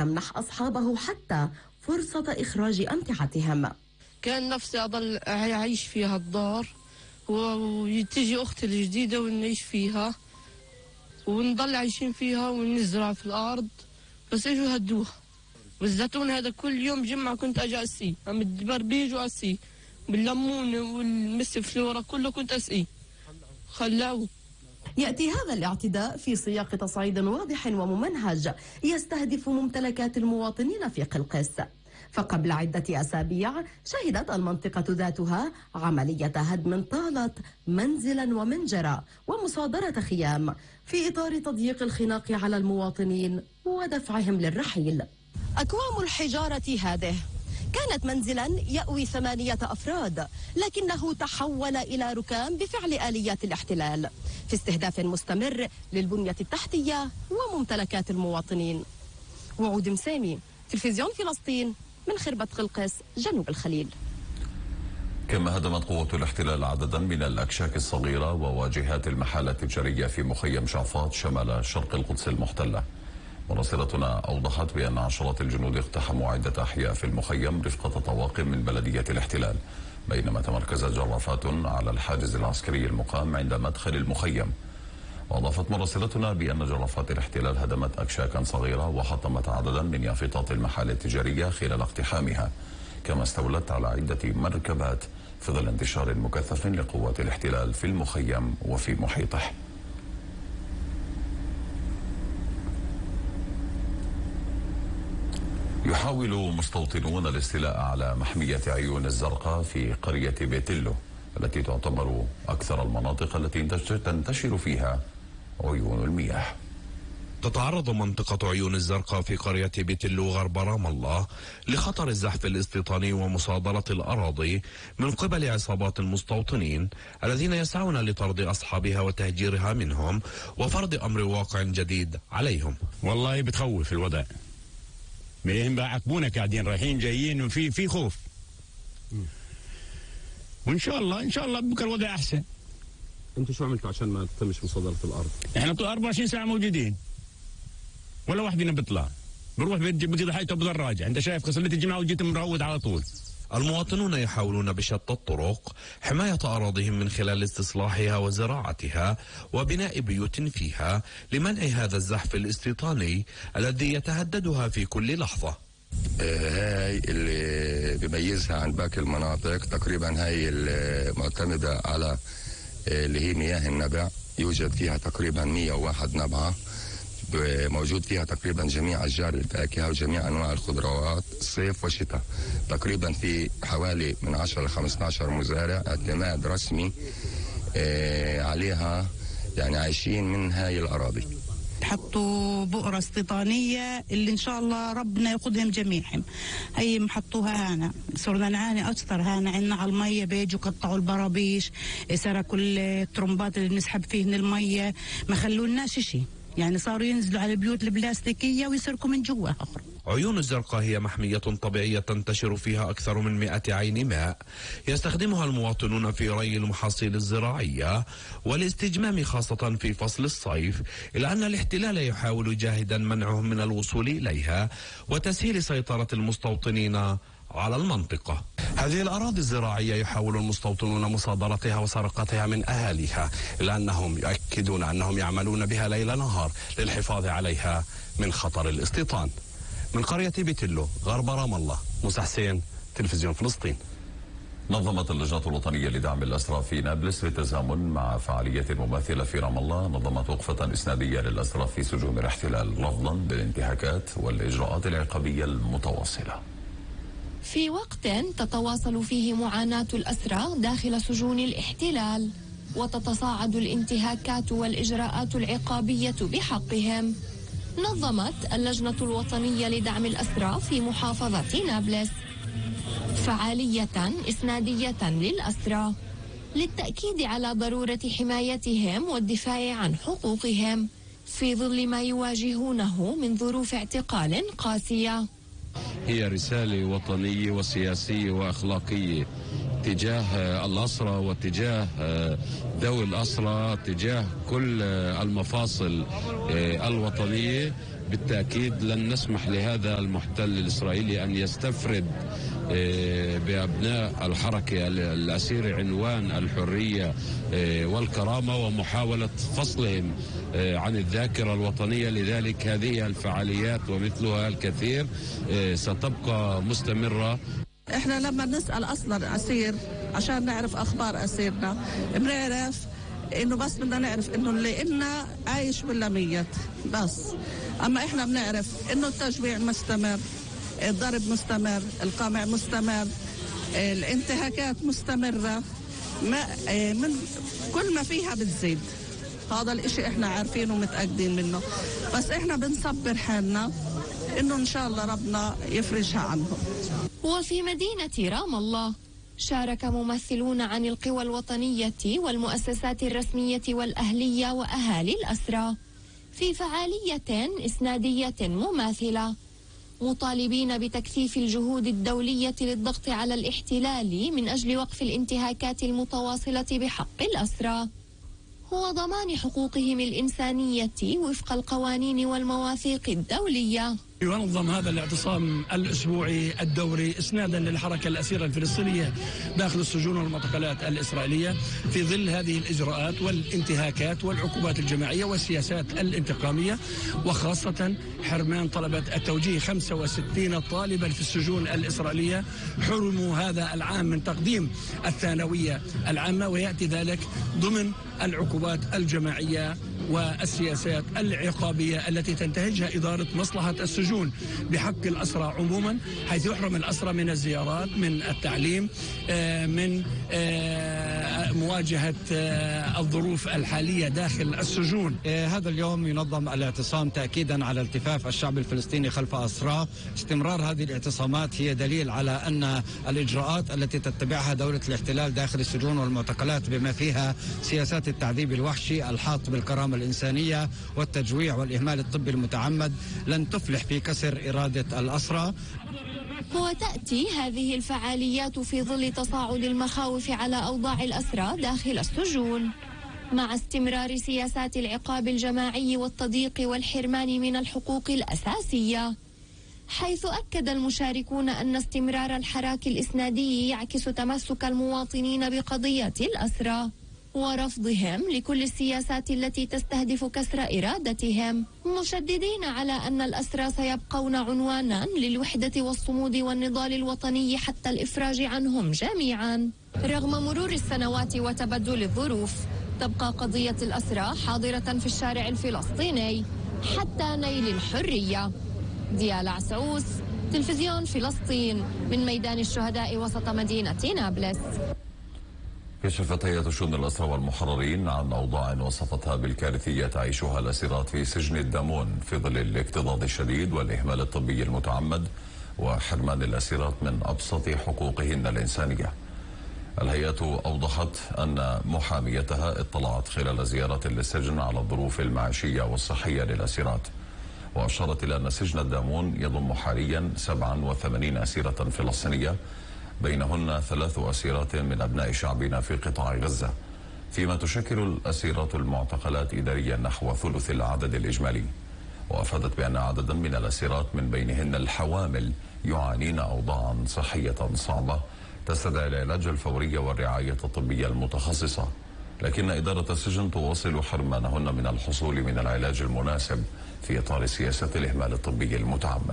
يمنح أصحابه حتى فرصة إخراج أمتعتهم. كان نفسي أضل أعيش في هالدار وتجي أختي الجديدة ونعيش فيها ونضل عايشين فيها ونزرع في الأرض، بس إجوا هدوها. والزيتون هذا كل يوم جمعة كنت أجي أسقيه، عم البربيج وأسقيه، بالليمون والمسفلورة كله كنت أسقيه، خلعوه. يأتي هذا الاعتداء في سياق تصعيد واضح وممنهج يستهدف ممتلكات المواطنين في قلقس. فقبل عدة أسابيع شهدت المنطقة ذاتها عملية هدم طالت منزلا ومنجرة ومصادرة خيام في إطار تضييق الخناق على المواطنين ودفعهم للرحيل. أكوام الحجارة هذه كانت منزلا يأوي 8 أفراد، لكنه تحول إلى ركام بفعل آليات الاحتلال في استهداف مستمر للبنية التحتية وممتلكات المواطنين. وعود مسامي، تلفزيون فلسطين، من خربة قلقس جنوب الخليل. كما هدمت قوة الاحتلال عددا من الأكشاك الصغيرة وواجهات المحال التجارية في مخيم شعفاط شمال شرق القدس المحتلة. مراسلتنا أوضحت بأن عشرات الجنود اقتحموا عدة أحياء في المخيم رفقة طواقم من بلدية الاحتلال، بينما تمركزت جرافات على الحاجز العسكري المقام عند مدخل المخيم. وأضافت مراسلتنا بأن جرافات الاحتلال هدمت أكشاكا صغيرة وحطمت عددا من يافطات المحال التجارية خلال اقتحامها، كما استولت على عدة مركبات في ظل انتشار مكثف لقوات الاحتلال في المخيم وفي محيطه. يحاول مستوطنون الاستيلاء على محمية عيون الزرقاء في قرية بيتلو التي تعتبر أكثر المناطق التي تنتشر فيها عيون المياه. تتعرض منطقة عيون الزرقاء في قرية بيتلو غرب رام الله لخطر الزحف الاستيطاني ومصادرة الأراضي من قبل عصابات المستوطنين الذين يسعون لطرد أصحابها وتهجيرها منهم وفرض أمر واقع جديد عليهم. والله بتخوف الوضع، بيهم بعقبونا قاعدين رايحين جايين وفي خوف، وإن شاء الله بكره الوضع أحسن. انتوا شو عملتوا عشان ما تتمش مصادرة الأرض؟ احنا طول 24 ساعة موجودين، ولا واحد فينا بيطلع، بروح بقضي حاجته بضل راجع. انت شايف صليت الجمعة وجيت مروض على طول. المواطنون يحاولون بشتى الطرق حماية أراضيهم من خلال استصلاحها وزراعتها وبناء بيوت فيها لمنع هذا الزحف الاستيطاني الذي يتهددها في كل لحظة. هاي اللي بيميزها عن باقي المناطق، تقريبا هاي المعتمدة على اللي هي مياه النبع، يوجد فيها تقريبا 101 نبعة، موجود فيها تقريبا جميع أشجار الفاكهة وجميع أنواع الخضروات صيف وشتاء. تقريبا في حوالي من 10 ل 15 مزارع اعتماد رسمي عليها، يعني عايشين من هاي الأراضي. حطوا بؤرة استيطانية اللي إن شاء الله ربنا ياخذهم جميعهم. هي محطوها هنا، صرنا نعاني أكثر هنا عنا على المية، بيجوا قطعوا البرابيش، سرقوا الترمبات اللي بنسحب فيهن المية، ما خلولناش شيء، يعني صاروا ينزلوا على البيوت البلاستيكية ويسرقوا من جوا. عيون الزرقاء هي محمية طبيعية تنتشر فيها أكثر من 100 عين ماء يستخدمها المواطنون في ري المحاصيل الزراعية والاستجمام خاصة في فصل الصيف، إلا أن الاحتلال يحاول جاهدا منعهم من الوصول إليها وتسهيل سيطرة المستوطنين على المنطقة. هذه الأراضي الزراعية يحاول المستوطنون مصادرتها وسرقتها من أهاليها، إلا أنهم يؤكدون أنهم يعملون بها ليل نهار للحفاظ عليها من خطر الاستيطان. من قرية بيتلو غرب رام الله، موسى حسين، تلفزيون فلسطين. نظمت اللجنة الوطنية لدعم الأسرى في نابلس بالتزامن مع فعالية مماثلة في رام الله، نظمت وقفة إسنادية للأسرى في سجون الاحتلال رفضا بالانتهاكات والإجراءات العقابية المتواصلة. في وقت تتواصل فيه معاناة الأسرى داخل سجون الاحتلال وتتصاعد الانتهاكات والإجراءات العقابية بحقهم، نظمت اللجنة الوطنية لدعم الأسرى في محافظة نابلس فعالية إسنادية للأسرى للتأكيد على ضرورة حمايتهم والدفاع عن حقوقهم في ظل ما يواجهونه من ظروف اعتقال قاسية. هي رسالة وطنية وسياسية وأخلاقية تجاه الأسرى واتجاه ذوي الأسرى، تجاه كل المفاصل الوطنية. بالتأكيد لن نسمح لهذا المحتل الإسرائيلي أن يستفرد بأبناء الحركة الأسيرة عنوان الحرية والكرامة ومحاولة فصلهم عن الذاكرة الوطنية. لذلك هذه الفعاليات ومثلها الكثير ستبقى مستمرة. احنا لما نسأل أصلا أسير عشان نعرف أخبار أسيرنا بنعرف إنه بس بدنا نعرف إنه اللي إلنا عايش ولا ميت بس. أما إحنا بنعرف إنه التجويع مستمر، الضرب مستمر، القمع مستمر، الانتهاكات مستمرة، من كل ما فيها بتزيد. هذا الإشي إحنا عارفينه ومتأكدين منه، بس إحنا بنصبر حالنا إنه إن شاء الله ربنا يفرجها عنهم. وفي مدينة رام الله شارك ممثلون عن القوى الوطنية والمؤسسات الرسمية والأهلية وأهالي الأسرى في فعالية إسنادية مماثلة، مطالبين بتكثيف الجهود الدولية للضغط على الاحتلال من أجل وقف الانتهاكات المتواصلة بحق الأسرى وضمان حقوقهم الإنسانية وفق القوانين والمواثيق الدولية. ينظم هذا الاعتصام الأسبوعي الدوري إسنادا للحركة الأسيرة الفلسطينية داخل السجون والمعتقلات الإسرائيلية في ظل هذه الإجراءات والانتهاكات والعقوبات الجماعية والسياسات الانتقامية، وخاصة حرمان طلبة التوجيه. 65 طالبا في السجون الإسرائيلية حرموا هذا العام من تقديم الثانوية العامة، ويأتي ذلك ضمن العقوبات الجماعية والسياسات العقابية التي تنتهجها إدارة مصلحة السجون بحق الأسرى عموما، حيث يحرم الأسرى من الزيارات، من التعليم، من مواجهة الظروف الحالية داخل السجون. هذا اليوم ينظم الاعتصام تأكيدا على التفاف الشعب الفلسطيني خلف أسراه. استمرار هذه الاعتصامات هي دليل على أن الإجراءات التي تتبعها دولة الاحتلال داخل السجون والمعتقلات بما فيها سياسات التعذيب الوحشي، الحاط بالكرامة الإنسانية والتجويع والإهمال الطبي المتعمد لن تفلح في كسر إرادة الأسرى. وتأتي هذه الفعاليات في ظل تصاعد المخاوف على أوضاع الأسرى داخل السجون، مع استمرار سياسات العقاب الجماعي والتضييق والحرمان من الحقوق الأساسية، حيث أكد المشاركون أن استمرار الحراك الإسنادي يعكس تمسك المواطنين بقضية الأسرى ورفضهم لكل السياسات التي تستهدف كسر إرادتهم، مشددين على أن الأسرى سيبقون عنوانا للوحدة والصمود والنضال الوطني حتى الإفراج عنهم جميعا. رغم مرور السنوات وتبدل الظروف، تبقى قضية الأسرى حاضرة في الشارع الفلسطيني حتى نيل الحرية. ديالا عسعوس، تلفزيون فلسطين، من ميدان الشهداء وسط مدينة نابلس. كشفت هيئة شؤون الأسرى والمحررين عن أوضاع وصفتها بالكارثية تعيشها الأسيرات في سجن الدامون في ظل الاكتظاظ الشديد والإهمال الطبي المتعمد وحرمان الأسيرات من أبسط حقوقهن الإنسانية. الهيئة أوضحت أن محاميتها اطلعت خلال زيارة للسجن على الظروف المعيشية والصحية للأسيرات، وأشارت إلى أن سجن الدامون يضم حاليا 87 أسيرة فلسطينية، بينهن 3 أسيرات من أبناء شعبنا في قطاع غزة، فيما تشكل الأسيرات المعتقلات إداريا نحو ثلث العدد الإجمالي. وأفادت بأن عددا من الأسيرات من بينهن الحوامل يعانين أوضاعا صحية صعبة تستدعي العلاج الفوري والرعاية الطبية المتخصصة، لكن إدارة السجن تواصل حرمانهن من الحصول من العلاج المناسب في إطار سياسة الإهمال الطبي المتعمد.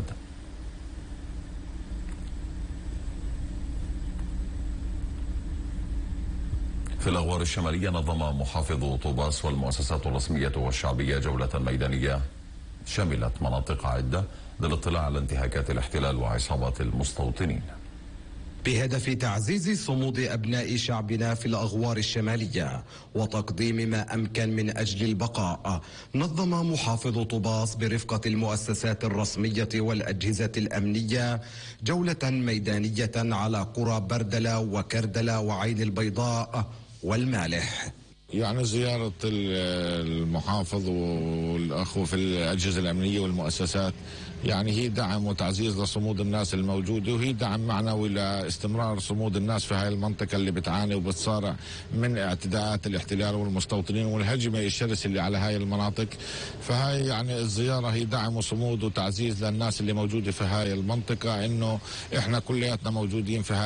في الأغوار الشمالية نظم محافظ طوباس والمؤسسات الرسمية والشعبية جولة ميدانية شملت مناطق عدة للاطلاع على انتهاكات الاحتلال وعصابات المستوطنين بهدف تعزيز صمود أبناء شعبنا في الأغوار الشمالية وتقديم ما أمكن من أجل البقاء. نظم محافظ طوباس برفقة المؤسسات الرسمية والأجهزة الأمنية جولة ميدانية على قرى بردلة وكردلة وعين البيضاء والمالح. يعني زيارة المحافظ والأخوة في الأجهزة الأمنية والمؤسسات يعني هي دعم وتعزيز لصمود الناس الموجودة، وهي دعم معنوي لاستمرار صمود الناس في هاي المنطقة اللي بتعاني وبتصارع من اعتداءات الاحتلال والمستوطنين والهجمة الشرسة اللي على هاي المناطق. فهاي يعني الزيارة هي دعم وصمود وتعزيز للناس اللي موجودة في هاي المنطقة، انه احنا كلياتنا موجودين في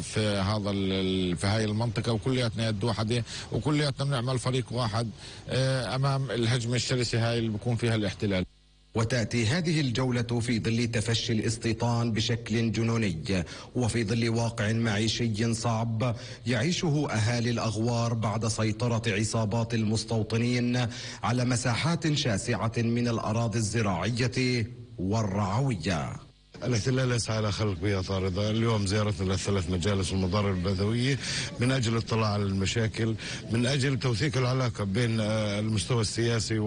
هاي المنطقة، وكلياتنا يد واحدة، وكلياتنا بنعمل فريق واحد امام الهجمة الشرسة هاي اللي بيكون فيها الاحتلال. وتأتي هذه الجولة في ظل تفشي الاستيطان بشكل جنوني، وفي ظل واقع معيشي صعب يعيشه أهالي الأغوار بعد سيطرة عصابات المستوطنين على مساحات شاسعة من الأراضي الزراعية والرعوية. الاحتلال يسعى على خلق بيئة طاردة. اليوم زيارتنا للثلاث مجالس والمضارب البدوية من أجل الاطلاع على المشاكل، من أجل توثيق العلاقة بين المستوى السياسي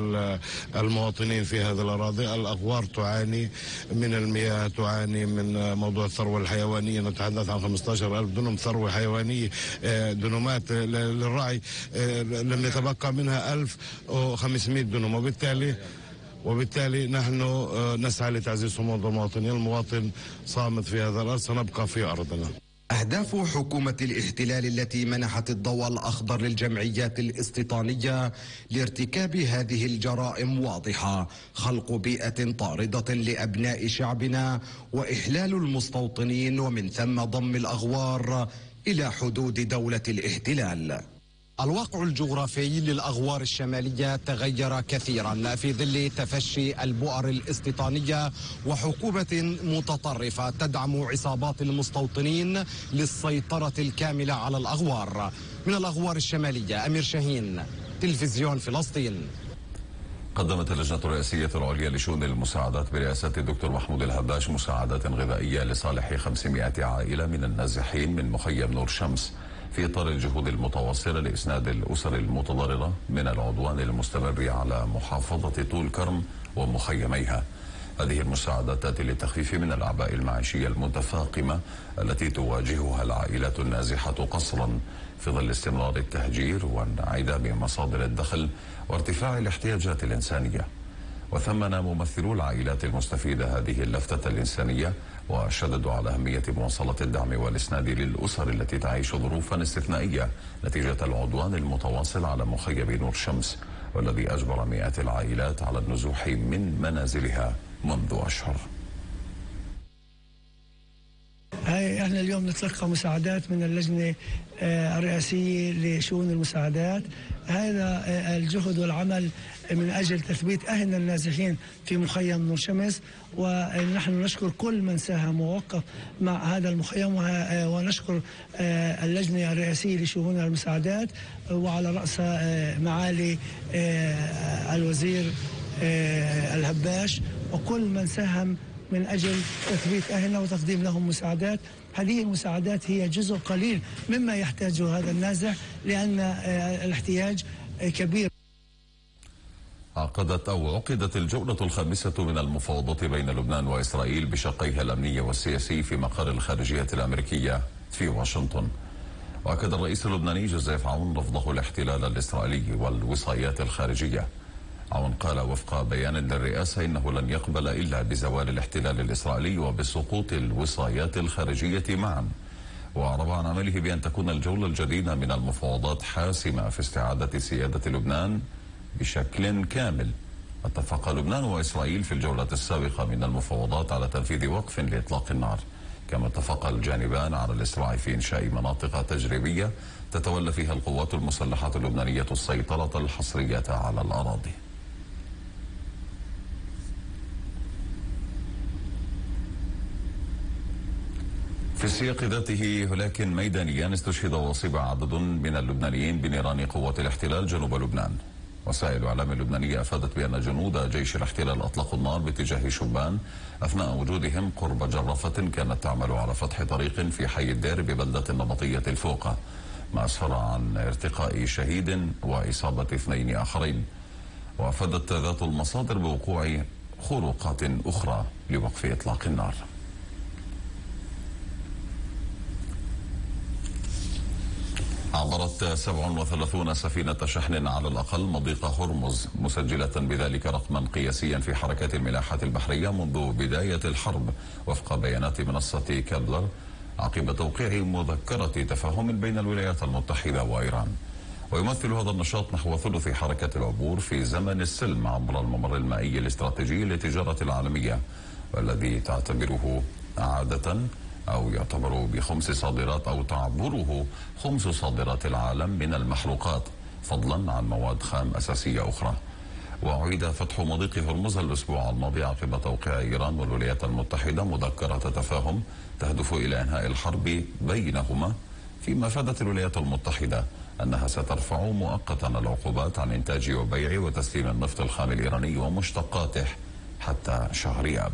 والمواطنين في هذه الأراضي. الأغوار تعاني من المياه، تعاني من موضوع الثروة الحيوانية، نتحدث عن 15,000 دنم ثروة حيوانية، دنومات للرعي لم يتبقى منها 1500 دنم، وبالتالي نحن نسعى لتعزيز صمود المواطنين. المواطن صامت في هذا الأرض، سنبقى في أرضنا. أهداف حكومة الاحتلال التي منحت الضوء الأخضر للجمعيات الاستيطانية لارتكاب هذه الجرائم واضحة: خلق بيئة طاردة لأبناء شعبنا، وإحلال المستوطنين، ومن ثم ضم الأغوار إلى حدود دولة الاحتلال. الواقع الجغرافي للأغوار الشمالية تغير كثيرا في ظل تفشي البؤر الاستيطانية وحكومة متطرفة تدعم عصابات المستوطنين للسيطرة الكاملة على الأغوار. من الأغوار الشمالية، أمير شاهين، تلفزيون فلسطين. قدمت اللجنة الرئاسية العليا لشؤون المساعدات برئاسة الدكتور محمود الهباش مساعدات غذائية لصالح 500 عائلة من النازحين من مخيم نور شمس في إطار الجهود المتواصلة لإسناد الأسر المتضررة من العدوان المستمر على محافظة طول كرم ومخيميها. هذه المساعدات تأتي للتخفيف من الأعباء المعيشية المتفاقمة التي تواجهها العائلات النازحة قسرا في ظل استمرار التهجير وانعدام مصادر الدخل وارتفاع الاحتياجات الإنسانية. وثمن ممثلو العائلات المستفيدة هذه اللفتة الإنسانية، وشددوا على أهمية مواصلة الدعم والإسناد للأسر التي تعيش ظروفا استثنائية نتيجة العدوان المتواصل على مخيم نور شمس، والذي أجبر مئات العائلات على النزوح من منازلها منذ أشهر. احنا اليوم نتلقى مساعدات من اللجنة الرئاسية لشؤون المساعدات. هذا الجهد والعمل من أجل تثبيت أهلنا النازحين في مخيم نور شمس، ونحن نشكر كل من ساهم ووقف مع هذا المخيم، ونشكر اللجنة الرئاسية لشؤون المساعدات وعلى رأسها معالي الوزير الهباش وكل من ساهم من أجل تثبيت أهلنا وتقديم لهم مساعدات. هذه المساعدات هي جزء قليل مما يحتاجه هذا النازح، لأن الاحتياج كبير. عقدت الجولة الخامسة من المفاوضات بين لبنان وإسرائيل بشقيها الأمني والسياسي في مقر الخارجية الأمريكية في واشنطن. وأكد الرئيس اللبناني جوزيف عون رفضه الاحتلال الإسرائيلي والوصايات الخارجية. عون قال وفق بيان للرئاسة إنه لن يقبل إلا بزوال الاحتلال الإسرائيلي وبسقوط الوصايات الخارجية معا، وأعرب عن عمله بأن تكون الجولة الجديدة من المفاوضات حاسمة في استعادة سيادة لبنان بشكل كامل. اتفق لبنان وإسرائيل في الجولة السابقة من المفاوضات على تنفيذ وقف لإطلاق النار، كما اتفق الجانبان على الإسراع في إنشاء مناطق تجريبية تتولى فيها القوات المسلحة اللبنانية السيطرة الحصرية على الأراضي. في السياق ذاته هلاك ميدانيا استشهد واصيب عدد من اللبنانيين بنيران قوات الاحتلال جنوب لبنان. وسائل اعلام اللبنانيه افادت بان جنود جيش الاحتلال اطلقوا النار باتجاه شبان اثناء وجودهم قرب جرافه كانت تعمل على فتح طريق في حي الدير ببلده النمطيه الفوقه، ما اسفر عن ارتقاء شهيد واصابه 2 آخرين. وافادت ذات المصادر بوقوع خروقات اخرى لوقف اطلاق النار. عبرت 37 سفينة شحن على الأقل مضيق هرمز، مسجلة بذلك رقما قياسيا في حركة الملاحة البحرية منذ بداية الحرب، وفق بيانات منصة كابلر عقب توقيع مذكرة تفاهم بين الولايات المتحدة وإيران. ويمثل هذا النشاط نحو ثلث حركة العبور في زمن السلم عبر الممر المائي الاستراتيجي للتجارة العالمية، والذي تعتبره عادة أو يعتبر بخمس صادرات أو تعبره خمس صادرات العالم من المحروقات، فضلا عن مواد خام أساسية أخرى. وأعيد فتح مضيق هرمز الأسبوع الماضي عقب توقيع إيران والولايات المتحدة مذكرة تفاهم تهدف إلى إنهاء الحرب بينهما، فيما أفادت الولايات المتحدة أنها سترفع مؤقتا العقوبات عن إنتاج وبيع وتسليم النفط الخام الإيراني ومشتقاته حتى شهر آب.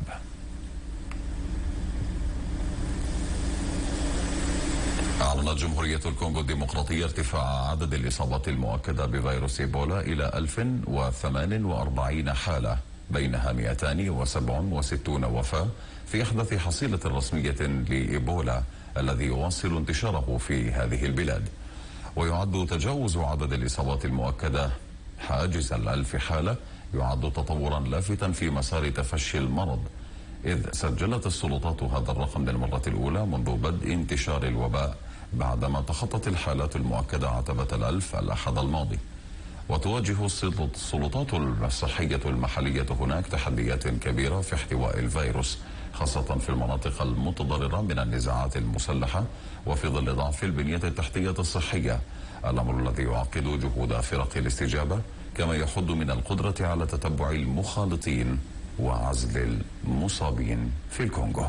أعلنت جمهورية الكونغو الديمقراطية ارتفاع عدد الإصابات المؤكدة بفيروس إيبولا إلى 1048 حالة، بينها 267 وفاة في أحدث حصيلة رسمية لإيبولا الذي يواصل انتشاره في هذه البلاد. ويعد تجاوز عدد الإصابات المؤكدة حاجز 1000 حالة يعد تطورا لافتا في مسار تفشي المرض، إذ سجلت السلطات هذا الرقم للمرة الأولى منذ بدء انتشار الوباء، بعدما تخطت الحالات المؤكدة عتبة 1000 الأحد الماضي. وتواجه السلطات الصحية المحلية هناك تحديات كبيرة في احتواء الفيروس، خاصة في المناطق المتضررة من النزاعات المسلحة وفي ظل ضعف البنية التحتية الصحية، الأمر الذي يعقد جهود فرق الاستجابة، كما يحد من القدرة على تتبع المخالطين وعزل المصابين في الكونغو.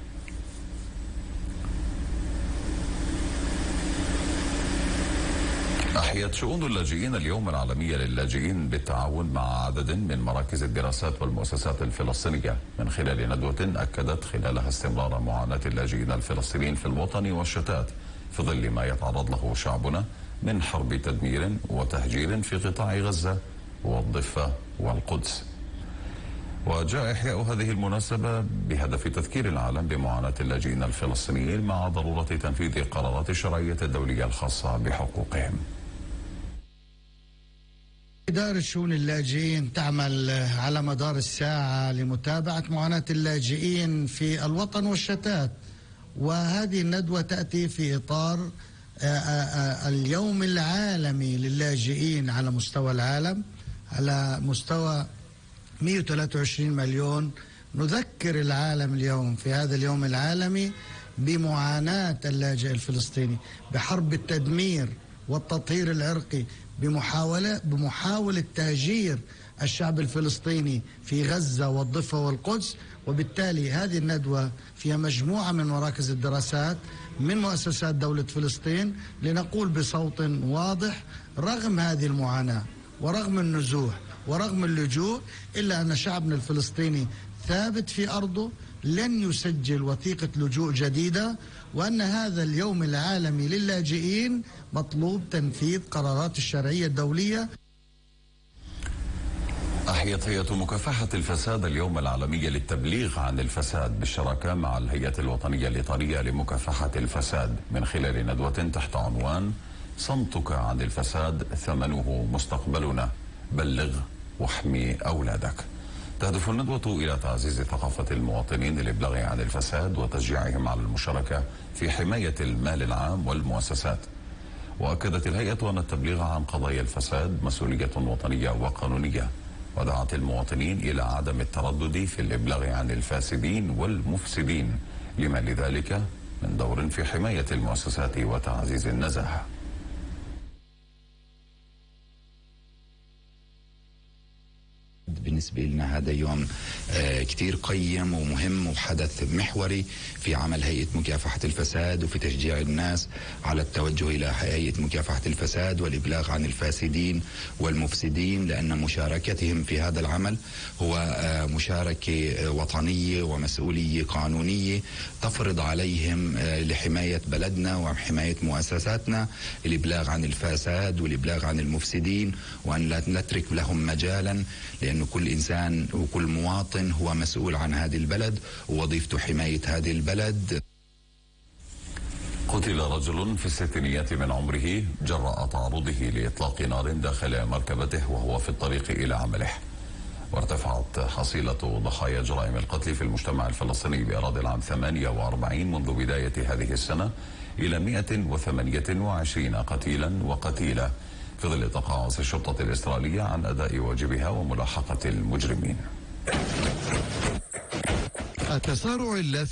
أحيت شؤون اللاجئين اليوم العالمي للاجئين بالتعاون مع عدد من مراكز الدراسات والمؤسسات الفلسطينية، من خلال ندوة أكدت خلالها استمرار معاناة اللاجئين الفلسطينيين في الوطن والشتات في ظل ما يتعرض له شعبنا من حرب تدمير وتهجير في قطاع غزة والضفة والقدس. وجاء إحياء هذه المناسبة بهدف تذكير العالم بمعاناة اللاجئين الفلسطينيين مع ضرورة تنفيذ قرارات الشرعية الدولية الخاصة بحقوقهم. إدارة شؤون اللاجئين تعمل على مدار الساعة لمتابعة معاناة اللاجئين في الوطن والشتات، وهذه الندوة تأتي في إطار اليوم العالمي للاجئين على مستوى العالم، على مستوى 123 مليون. نذكر العالم اليوم في هذا اليوم العالمي بمعاناة اللاجئ الفلسطيني، بحرب التدمير والتطهير العرقي، بمحاولة تهجير الشعب الفلسطيني في غزة والضفة والقدس. وبالتالي هذه الندوة فيها مجموعة من مراكز الدراسات من مؤسسات دولة فلسطين لنقول بصوت واضح رغم هذه المعاناة ورغم النزوح ورغم اللجوء، إلا أن شعبنا الفلسطيني ثابت في أرضه، لن يسجل وثيقة لجوء جديدة، وأن هذا اليوم العالمي للاجئين مطلوب تنفيذ قرارات الشرعية الدولية. أحيت هيئة مكافحة الفساد اليوم العالمي للتبليغ عن الفساد بالشراكة مع الهيئة الوطنية الإيطالية لمكافحة الفساد، من خلال ندوة تحت عنوان صمتك عن الفساد ثمنه مستقبلنا، بلغ واحمي أولادك. تهدف الندوة إلى تعزيز ثقافة المواطنين للإبلاغ عن الفساد وتشجيعهم على المشاركة في حماية المال العام والمؤسسات. وأكدت الهيئة أن التبليغ عن قضايا الفساد مسؤولية وطنية وقانونية، ودعت المواطنين إلى عدم التردد في الإبلاغ عن الفاسدين والمفسدين، لما لذلك من دور في حماية المؤسسات وتعزيز النزاهة. بالنسبة لنا هذا يوم كتير قيم ومهم وحدث محوري في عمل هيئة مكافحة الفساد، وفي تشجيع الناس على التوجه إلى هيئة مكافحة الفساد والإبلاغ عن الفاسدين والمفسدين، لأن مشاركتهم في هذا العمل هو مشاركة وطنية ومسؤولية قانونية تفرض عليهم لحماية بلدنا وحماية مؤسساتنا الإبلاغ عن الفساد والإبلاغ عن المفسدين، وأن لا نترك لهم مجالا، لأنه كل إنسان وكل مواطن هو مسؤول عن هذه البلد ووظيفته حماية هذه البلد. قتل رجل في الستينيات من عمره جراء تعرضه لإطلاق نار داخل مركبته وهو في الطريق إلى عمله. وارتفعت حصيلة ضحايا جرائم القتل في المجتمع الفلسطيني بأراضي العام 48 منذ بداية هذه السنة إلى 128 قتيلا وقتيلة في ظل تقاعس الشرطة الإسرائيلية عن أداء واجبها وملاحقة المجرمين. التسارع اللافت